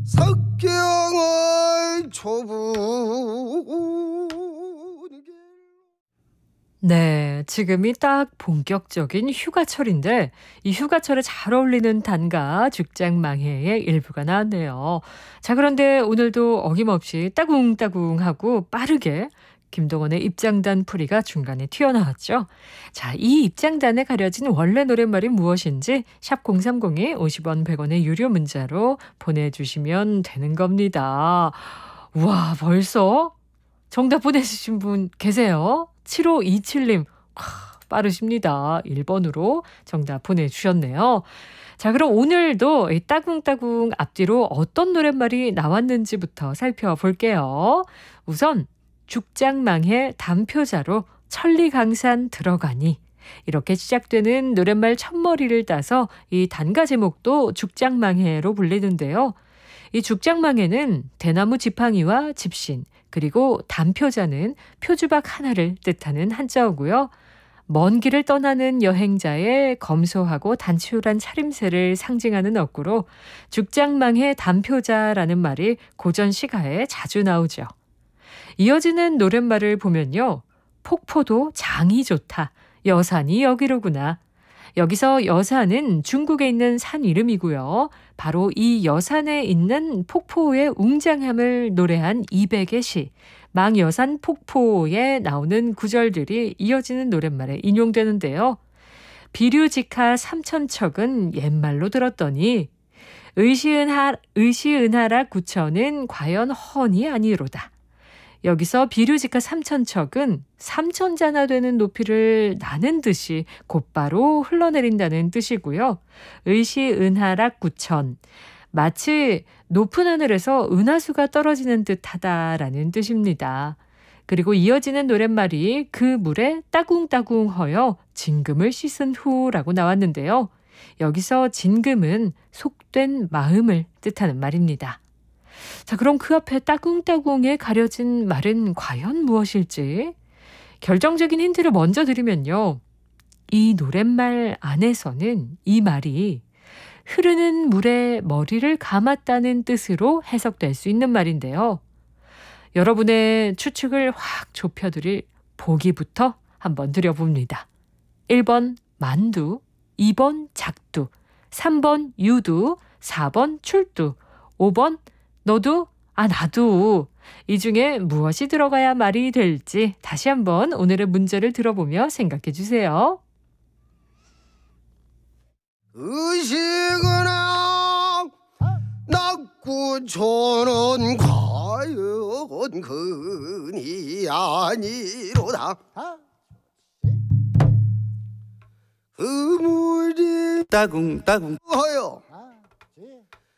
석경의 초분. 네, 지금이 딱 본격적인 휴가철인데 이 휴가철에 잘 어울리는 단가 죽장망해의 일부가 나왔네요. 자, 그런데 오늘도 어김없이 따궁따궁하고 빠르게 김동원의 입장단 풀이가 중간에 튀어나왔죠. 자, 이 입장단에 가려진 원래 노랫말이 무엇인지 샵 0302 50원 100원의 유료 문자로 보내주시면 되는 겁니다. 우와, 벌써 정답 보내주신 분 계세요? 7527님. 빠르십니다. 1번으로 정답 보내주셨네요. 자, 그럼 오늘도 이 따궁따궁 앞뒤로 어떤 노랫말이 나왔는지부터 살펴볼게요. 우선 죽장망해 담표자로 천리강산 들어가니, 이렇게 시작되는 노랫말 첫머리를 따서 이 단가 제목도 죽장망해로 불리는데요. 이 죽장망해는 대나무 지팡이와 집신, 그리고 담표자는 표주박 하나를 뜻하는 한자어고요. 먼 길을 떠나는 여행자의 검소하고 단추한 차림새를 상징하는 어구로 죽장망해 담표자라는 말이 고전 시가에 자주 나오죠. 이어지는 노랫말을 보면요. 폭포도 장이 좋다. 여산이 여기로구나. 여기서 여산은 중국에 있는 산 이름이고요. 바로 이 여산에 있는 폭포의 웅장함을 노래한 이백의 시, 망여산 폭포에 나오는 구절들이 이어지는 노랫말에 인용되는데요. 비류직하 삼천척은 옛말로 들었더니 의시은하라 구천은 과연 헌이 아니로다. 여기서 비류직하 삼천척은 삼천자나 되는 높이를 나는 듯이 곧바로 흘러내린다는 뜻이고요. 의시은하락 구천, 마치 높은 하늘에서 은하수가 떨어지는 듯하다라는 뜻입니다. 그리고 이어지는 노랫말이 그 물에 따궁따궁 허여 진금을 씻은 후라고 나왔는데요. 여기서 진금은 속된 마음을 뜻하는 말입니다. 자, 그럼 그 앞에 따궁따궁에 가려진 말은 과연 무엇일지? 결정적인 힌트를 먼저 드리면요. 이 노랫말 안에서는 이 말이 흐르는 물에 머리를 감았다는 뜻으로 해석될 수 있는 말인데요. 여러분의 추측을 확 좁혀드릴 보기부터 한번 드려봅니다. 1번 만두, 2번 작두, 3번 유두, 4번 출두, 5번 너도, 나도. 이 중에 무엇이 들어가야 말이 될지 다시 한번 오늘의 문제를 들어보며 생각해 주세요. 의식은하 낙구초는 과연 근이 아니로다. 그물이 따궁따궁